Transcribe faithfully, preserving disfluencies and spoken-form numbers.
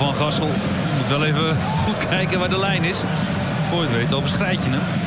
Van Gassel. Je moet wel even goed kijken waar de lijn is. Voor je het weet overschrijd je hem.